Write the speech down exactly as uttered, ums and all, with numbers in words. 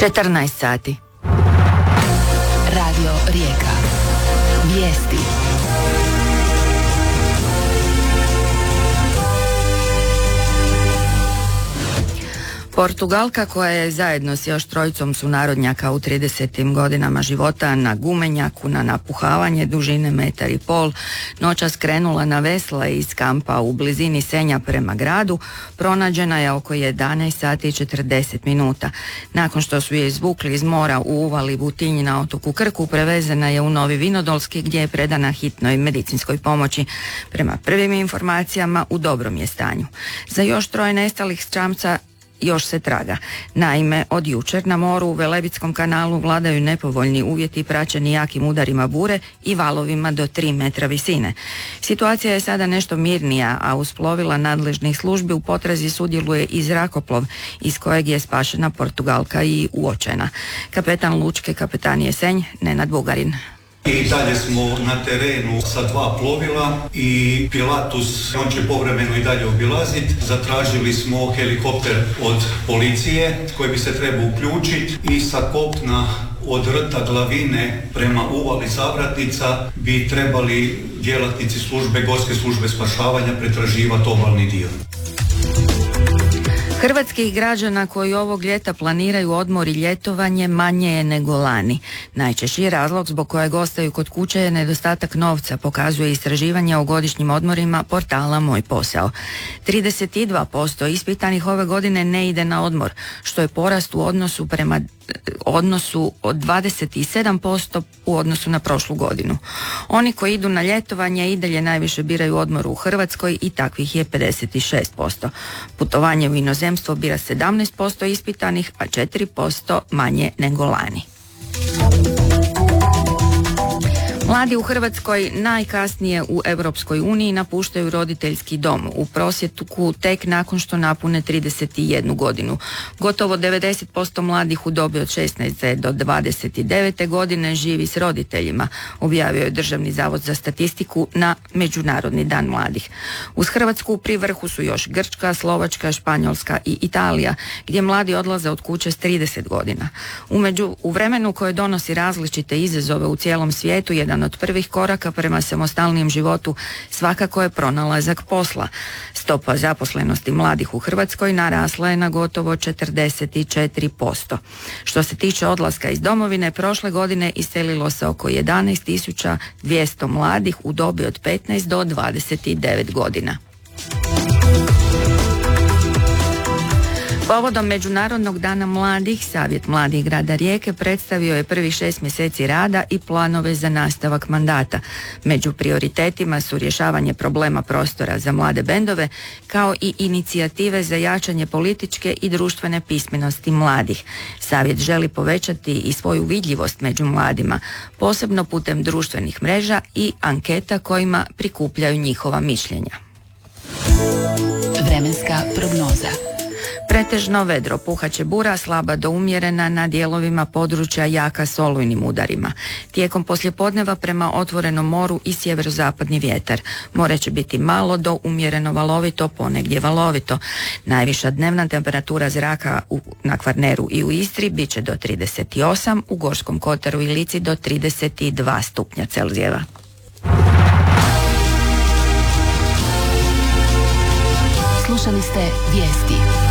četrnaest sati. Radio Rijeka. Vijesti. Portugalka koja je zajedno s još trojicom sunarodnjaka u tridesetim godinama života na gumenjaku na napuhavanje dužine metar i pol noćas krenula na vesla iz kampa u blizini Senja prema gradu, pronađena je oko jedanaest sati i četrdeset minuta. Nakon što su je izvukli iz mora u uvali Butinj na otoku Krku, prevezena je u Novi Vinodolski gdje je predana hitnoj medicinskoj pomoći. Prema prvim informacijama u dobrom je stanju. Za još troje nestalih s čamca još se traga. Naime, od jučer na moru u Velebitskom kanalu vladaju nepovoljni uvjeti praćeni jakim udarima bure i valovima do tri metra visine. Situacija je sada nešto mirnija, a uz plovila nadležnih službi u potrazi sudjeluje i zrakoplov iz kojeg je spašena Portugalka i uočena. Kapetan lučke kapetanije Senj, Nenad Bugarin. I dalje smo na terenu sa dva plovila i Pilatus, on će povremeno i dalje obilaziti. Zatražili smo helikopter od policije koji bi se trebao uključiti i sa kopna od rta Glavine prema uvali Zavratnica bi trebali djelatnici službe, gorske službe spašavanja pretraživati obalni dio. Hrvatskih građana koji ovog ljeta planiraju odmor i ljetovanje manje je nego lani. Najčešći razlog zbog kojeg ostaju kod kuće je nedostatak novca, pokazuje istraživanje o godišnjim odmorima portala Moj posao. trideset dva posto ispitanih ove godine ne ide na odmor, što je porast u odnosu prema odnosu od dvadeset sedam posto u odnosu na prošlu godinu. Oni koji idu na ljetovanje i dalje najviše biraju odmor u Hrvatskoj i takvih je pedeset šest posto. Putovanje u inozemstvo bira sedamnaest posto ispitanih, a četiri posto manje nego lani. Mladi u Hrvatskoj najkasnije u Europskoj uniji napuštaju roditeljski dom, u prosjeku tek nakon što napune trideset jednu godinu. Gotovo devedeset posto mladih u dobi od šesnaeste do dvadeset devete godine živi s roditeljima, objavio je Državni zavod za statistiku na Međunarodni dan mladih. Uz Hrvatsku pri vrhu su još Grčka, Slovačka, Španjolska i Italija, gdje mladi odlaze od kuće s trideset godina. Umeđu, u vremenu koje donosi različite izazove u cijelom svijetu, jedan od prvih koraka prema samostalnijem životu svakako je pronalazak posla. Stopa zaposlenosti mladih u Hrvatskoj narasla je na gotovo četrdeset četiri posto. Što se tiče odlaska iz domovine, prošle godine iselilo se oko jedanaest tisuća dvjesto mladih u dobi od petnaest do dvadeset devet godina. Povodom Međunarodnog dana mladih, Savjet mladih grada Rijeke predstavio je prvih šest mjeseci rada i planove za nastavak mandata. Među prioritetima su rješavanje problema prostora za mlade bendove, kao i inicijative za jačanje političke i društvene pismenosti mladih. Savjet želi povećati i svoju vidljivost među mladima, posebno putem društvenih mreža i anketa kojima prikupljaju njihova mišljenja. Vremenska prognoza. Pretežno vedro, puhat će bura, slaba do umjerena na dijelovima područja jaka s olujnim udarima. Tijekom poslijepodneva prema otvorenom moru i sjeverozapadni vjetar. More će biti malo do umjereno valovito, ponegdje valovito. Najviša dnevna temperatura zraka u, na Kvarneru i u Istri bit će do trideset osam, u Gorskom kotaru i Lici do trideset dva stupnja Celzijeva. Slušali ste vijesti.